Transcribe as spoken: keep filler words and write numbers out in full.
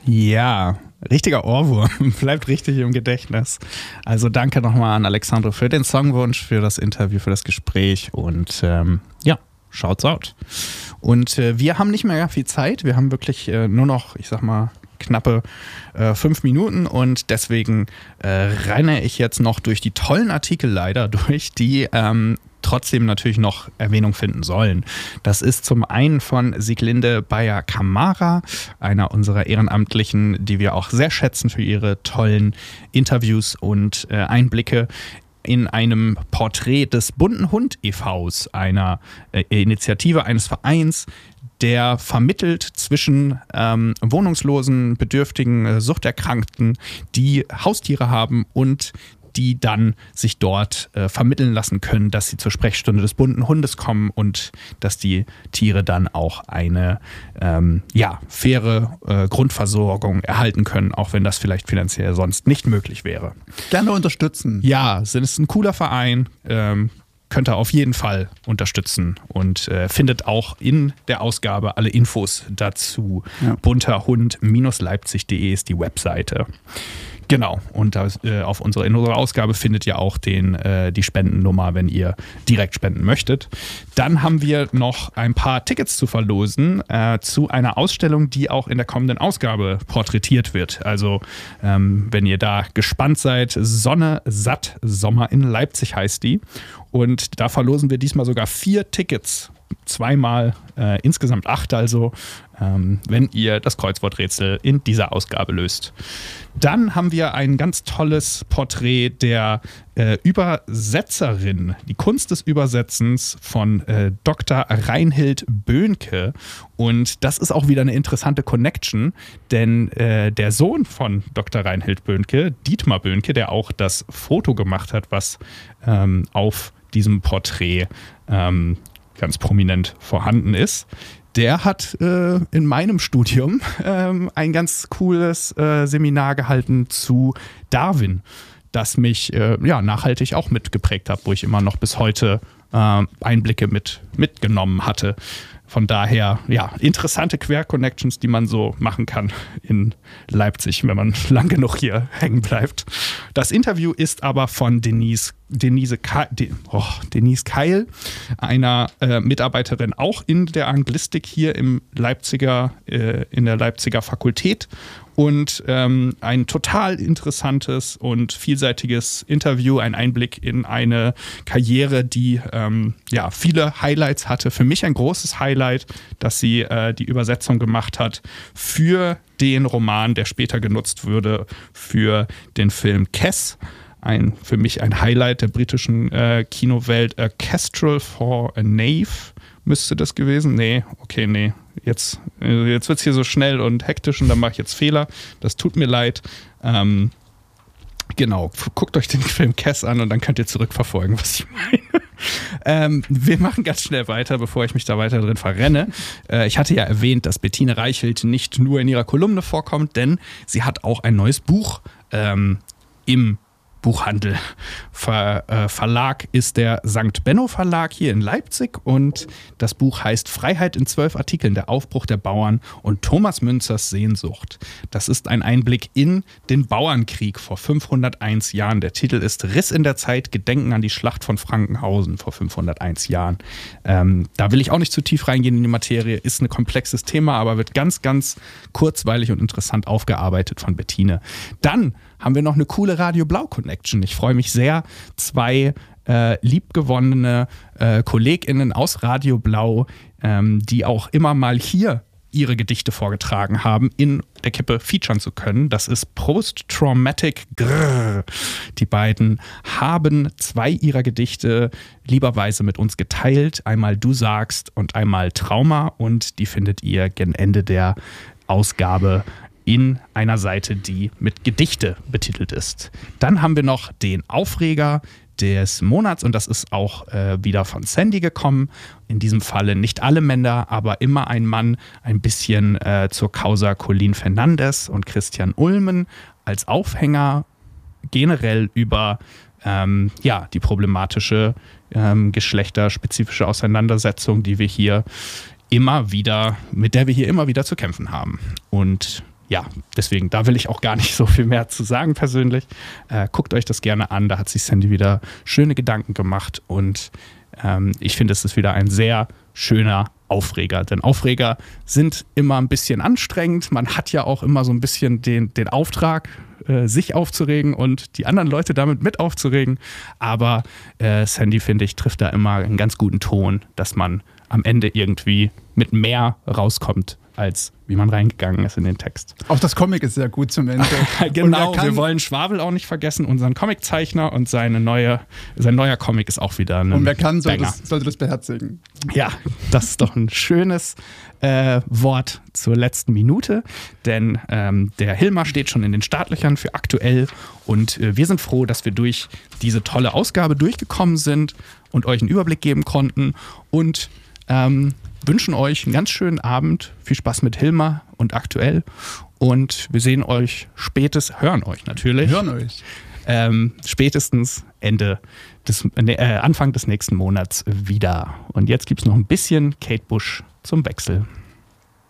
Ja, richtiger Ohrwurm, bleibt richtig im Gedächtnis. Also danke nochmal an Alexandro für den Songwunsch, für das Interview, für das Gespräch und ähm, ja, schaut's out. Und äh, wir haben nicht mehr viel Zeit, wir haben wirklich äh, nur noch, ich sag mal, knappe äh, fünf Minuten und deswegen äh, renne ich jetzt noch durch die tollen Artikel leider durch, die ähm, trotzdem natürlich noch Erwähnung finden sollen. Das ist zum einen von Sieglinde Bayer-Camara, einer unserer Ehrenamtlichen, die wir auch sehr schätzen für ihre tollen Interviews und äh, Einblicke in einem Porträt des Bunten Hund e V s, einer äh, Initiative eines Vereins, der vermittelt zwischen ähm, wohnungslosen, bedürftigen, äh, Suchterkrankten, die Haustiere haben und die dann sich dort äh, vermitteln lassen können, dass sie zur Sprechstunde des Bunten Hundes kommen und dass die Tiere dann auch eine ähm, ja, faire äh, Grundversorgung erhalten können, auch wenn das vielleicht finanziell sonst nicht möglich wäre. Gerne unterstützen. Ja, es ist ein cooler Verein, ähm, könnt ihr auf jeden Fall unterstützen und äh, findet auch in der Ausgabe alle Infos dazu. Ja. bunterhund Bindestrich leipzig punkt de ist die Webseite. Genau, und da, äh, auf unserer, in unserer Ausgabe findet ihr auch den, äh, die Spendennummer, wenn ihr direkt spenden möchtet. Dann haben wir noch ein paar Tickets zu verlosen äh, zu einer Ausstellung, die auch in der kommenden Ausgabe porträtiert wird. Also ähm, wenn ihr da gespannt seid, Sonne satt Sommer in Leipzig heißt die. Und da verlosen wir diesmal sogar vier Tickets. Zweimal, äh, insgesamt acht also, ähm, wenn ihr das Kreuzworträtsel in dieser Ausgabe löst. Dann haben wir ein ganz tolles Porträt der äh, Übersetzerin, die Kunst des Übersetzens von äh, Doktor Reinhild Böhnke. Und das ist auch wieder eine interessante Connection, denn äh, der Sohn von Doktor Reinhild Böhnke, Dietmar Böhnke, der auch das Foto gemacht hat, was ähm, auf diesem Porträt ähm, ganz prominent vorhanden ist, der hat äh, in meinem Studium ähm, ein ganz cooles äh, Seminar gehalten zu Darwin, das mich äh, ja, nachhaltig auch mitgeprägt hat, wo ich immer noch bis heute äh, Einblicke mit, mitgenommen hatte. Von daher, ja, interessante Quer-Connections, die man so machen kann in Leipzig, wenn man lang genug hier hängen bleibt. Das Interview ist aber von Denise, Denise, Ke- De- oh, Denise Keil, einer äh, Mitarbeiterin auch in der Anglistik hier im Leipziger, äh, in der Leipziger Fakultät. Und ähm, ein total interessantes und vielseitiges Interview, ein Einblick in eine Karriere, die ähm, ja, viele Highlights hatte. Für mich ein großes Highlight, dass sie äh, die Übersetzung gemacht hat für den Roman, der später genutzt würde für den Film Kes. Ein, für mich ein Highlight der britischen äh, Kinowelt. A Kestrel for a Knave müsste das gewesen. Nee, okay, nee. Jetzt, jetzt wird es hier so schnell und hektisch und dann mache ich jetzt Fehler. Das tut mir leid. Ähm, genau, guckt euch den Film Kes an und dann könnt ihr zurückverfolgen, was ich meine. ähm, wir machen ganz schnell weiter, bevor ich mich da weiter drin verrenne. Äh, ich hatte ja erwähnt, dass Bettine Reichelt nicht nur in ihrer Kolumne vorkommt, denn sie hat auch ein neues Buch ähm, im Buchhandel. Ver, äh, Verlag ist der Sankt Benno Verlag hier in Leipzig und das Buch heißt Freiheit in zwölf Artikeln, der Aufbruch der Bauern und Thomas Münzers Sehnsucht. Das ist ein Einblick in den Bauernkrieg vor fünfhunderteins Jahren. Der Titel ist Riss in der Zeit, Gedenken an die Schlacht von Frankenhausen vor fünfhunderteins Jahren. Ähm, da will ich auch nicht zu tief reingehen in die Materie, ist ein komplexes Thema, aber wird ganz, ganz kurzweilig und interessant aufgearbeitet von Bettine. Dann haben wir noch eine coole Radio Blau Connection. Ich freue mich sehr, zwei äh, liebgewonnene äh, KollegInnen aus Radio Blau, ähm, die auch immer mal hier ihre Gedichte vorgetragen haben, in der Kippe featuren zu können. Das ist Post-Traumatic Grrr. Die beiden haben zwei ihrer Gedichte lieberweise mit uns geteilt. Einmal Du sagst und einmal Trauma und die findet ihr gen Ende der Ausgabe in einer Seite, die mit Gedichte betitelt ist. Dann haben wir noch den Aufreger des Monats und das ist auch äh, wieder von Sandy gekommen. In diesem Falle nicht alle Männer, aber immer ein Mann, ein bisschen äh, zur Causa Colin Fernandes und Christian Ulmen als Aufhänger generell über ähm, ja, die problematische ähm, geschlechterspezifische Auseinandersetzung, die wir hier immer wieder, mit der wir hier immer wieder zu kämpfen haben. Und ja, deswegen, da will ich auch gar nicht so viel mehr zu sagen persönlich. Äh, guckt euch das gerne an, da hat sich Sandy wieder schöne Gedanken gemacht und ähm, ich finde, es ist wieder ein sehr schöner Aufreger, denn Aufreger sind immer ein bisschen anstrengend. Man hat ja auch immer so ein bisschen den, den Auftrag, äh, sich aufzuregen und die anderen Leute damit mit aufzuregen. Aber äh, Sandy, finde ich, trifft da immer einen ganz guten Ton, dass man am Ende irgendwie mit mehr rauskommt, als wie man reingegangen ist in den Text. Auch das Comic ist sehr gut zum Ende. Genau, wir wollen Schwabel auch nicht vergessen, unseren Comiczeichner, und seine neue, sein neuer Comic ist auch wieder ein Und wer kann, sollte das, sollte das beherzigen. Ja, das ist doch ein schönes äh, Wort zur letzten Minute, denn ähm, der Hilmar steht schon in den Startlöchern für aktuell und äh, wir sind froh, dass wir durch diese tolle Ausgabe durchgekommen sind und euch einen Überblick geben konnten und ähm, wünschen euch einen ganz schönen Abend, viel Spaß mit Hilmar und aktuell und wir sehen euch spätestens, hören euch natürlich. Hören euch. Ähm, spätestens Ende des, äh, Anfang des nächsten Monats wieder. Und jetzt gibt es noch ein bisschen Kate Bush zum Wechsel.